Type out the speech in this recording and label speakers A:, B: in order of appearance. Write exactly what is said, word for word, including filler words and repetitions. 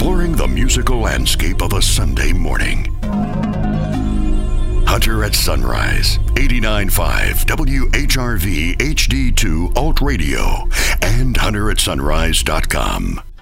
A: exploring the musical landscape of a Sunday morning. Hunter at Sunrise, eighty-nine point five W H R V H D two Alt Radio, and hunter at sunrise dot com.